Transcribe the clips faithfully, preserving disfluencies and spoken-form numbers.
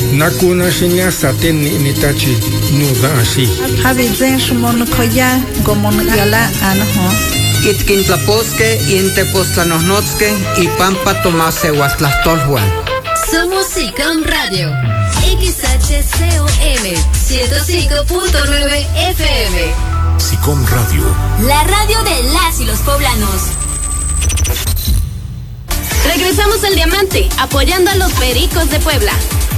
Nakuna shinya saten ni nitachi nuda ashi. Habizen shumon koya gomon yala anho. Itkintlaposque, Intepostlanosnotzque y Pampa Tomase Huastlastolhuan. Somos SICOM Radio. X H C O M ciento cinco punto nueve F M. SICOM Radio. La radio de las y los poblanos. Regresamos al Diamante, apoyando a los Pericos de Puebla.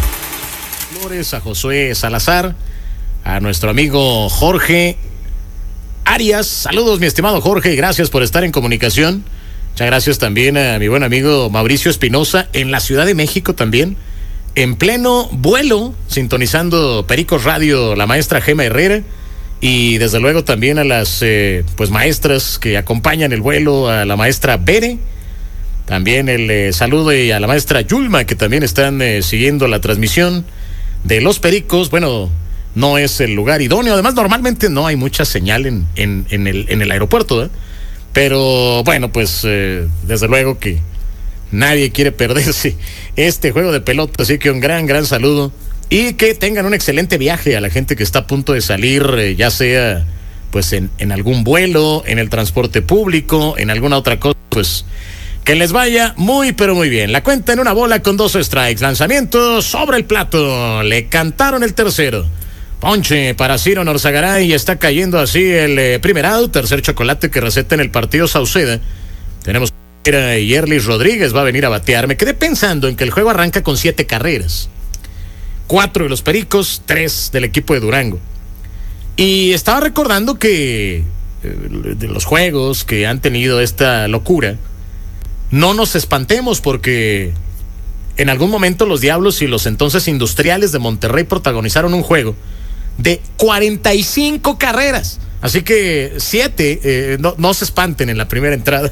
A Josué Salazar, a nuestro amigo Jorge Arias. Saludos, mi estimado Jorge, gracias por estar en comunicación. Muchas gracias también a mi buen amigo Mauricio Espinosa en la Ciudad de México también, en pleno vuelo, sintonizando Pericos Radio, la maestra Gema Herrera, y desde luego también a las eh, pues maestras que acompañan el vuelo, a la maestra Bere, también el eh, saludo y a la maestra Yulma, que también están eh, siguiendo la transmisión de los Pericos. Bueno, no es el lugar idóneo, además normalmente no hay mucha señal en, en, en, el, en el aeropuerto, ¿eh? Pero bueno, pues eh, desde luego que nadie quiere perderse este juego de pelota, así que un gran, gran saludo y que tengan un excelente viaje a la gente que está a punto de salir, eh, ya sea pues en, en algún vuelo, en el transporte público, en alguna otra cosa, pues que les vaya muy, pero muy bien. La cuenta en una bola con dos strikes. Lanzamiento sobre el plato. Le cantaron el tercero. Ponche para Ciro Norzagaray y está cayendo así el eh, primer out. Tercer chocolate que receta en el partido Sauceda. Tenemos y Erlis Rodríguez va a venir a batear. Me quedé pensando en que el juego arranca con siete carreras. Cuatro de los Pericos, tres del equipo de Durango. Y estaba recordando que eh, de los juegos que han tenido esta locura, no nos espantemos porque en algún momento los Diablos y los entonces Industriales de Monterrey protagonizaron un juego de cuarenta y cinco carreras. Así que siete, eh, no, no se espanten en la primera entrada.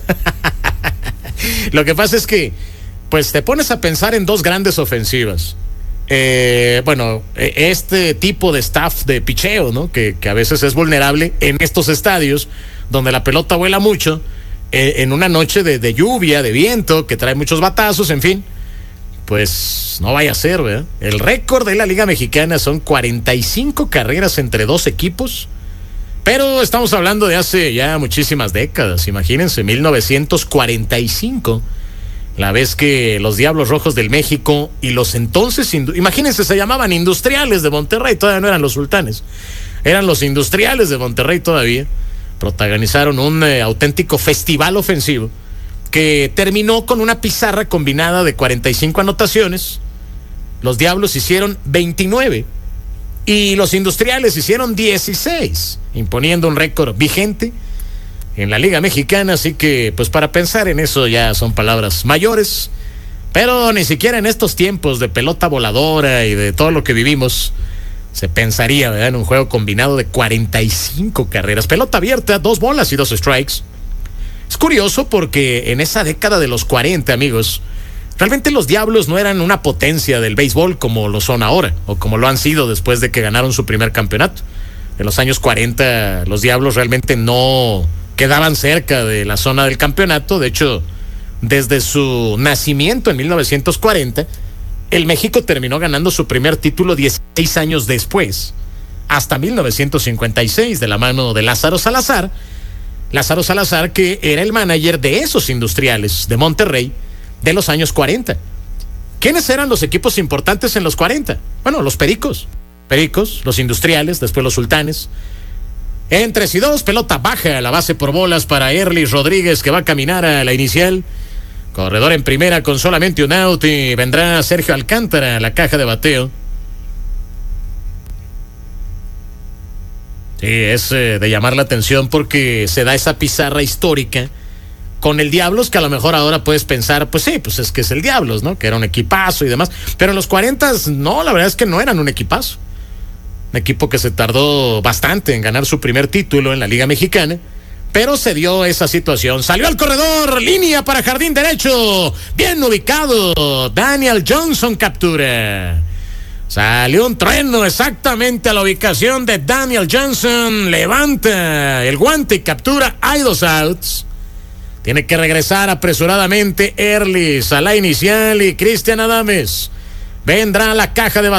Lo que pasa es que pues te pones a pensar en dos grandes ofensivas. Eh, bueno, este tipo de staff de picheo, ¿no? Que, que a veces es vulnerable en estos estadios donde la pelota vuela mucho. En una noche de, de lluvia, de viento, que trae muchos batazos, en fin, pues no vaya a ser, ¿verdad? El récord de la Liga Mexicana son cuarenta y cinco carreras entre dos equipos, pero estamos hablando de hace ya muchísimas décadas. Imagínense, mil novecientos cuarenta y cinco, la vez que los Diablos Rojos del México y los entonces, imagínense, se llamaban Industriales de Monterrey, todavía no eran los Sultanes, eran los Industriales de Monterrey todavía, protagonizaron un eh, auténtico festival ofensivo que terminó con una pizarra combinada de cuarenta y cinco anotaciones. Los Diablos hicieron veintinueve y los Industriales hicieron dieciséis, imponiendo un récord vigente en la Liga Mexicana. Así que pues para pensar en eso ya son palabras mayores, pero ni siquiera en estos tiempos de pelota voladora y de todo lo que vivimos se pensaría, ¿verdad?, en un juego combinado de cuarenta y cinco carreras. Pelota abierta, dos bolas y dos strikes. Es curioso porque en esa década de los cuarenta, amigos, realmente los Diablos no eran una potencia del béisbol como lo son ahora, o como lo han sido después de que ganaron su primer campeonato. En los años cuarenta, los Diablos realmente no quedaban cerca de la zona del campeonato. De hecho, desde su nacimiento en mil novecientos cuarenta, el México terminó ganando su primer título dieciséis años después, hasta mil novecientos cincuenta y seis, de la mano de Lázaro Salazar. Lázaro Salazar, que era el manager de esos Industriales de Monterrey de los años cuarenta. ¿Quiénes eran los equipos importantes en los cuarenta? Bueno, los Pericos. Pericos, los Industriales, después los Sultanes. En tres y dos, pelota baja a la base por bolas para Erlis Rodríguez, que va a caminar a la inicial. Corredor en primera con solamente un out y vendrá Sergio Alcántara a la caja de bateo. Sí, es eh, de llamar la atención porque se da esa pizarra histórica con el Diablos, que a lo mejor ahora puedes pensar, pues sí, pues es que es el Diablos, ¿no? Que era un equipazo y demás. Pero en los cuarentas, no, la verdad es que no eran un equipazo. Un equipo que se tardó bastante en ganar su primer título en la Liga Mexicana. Pero se dio esa situación. Salió al corredor, línea para jardín derecho. Bien ubicado. Daniel Johnson captura. Salió un trueno exactamente a la ubicación de Daniel Johnson. Levanta el guante y captura. Hay dos outs. Tiene que regresar apresuradamente Erlis a la inicial y Cristian Adames vendrá a la caja de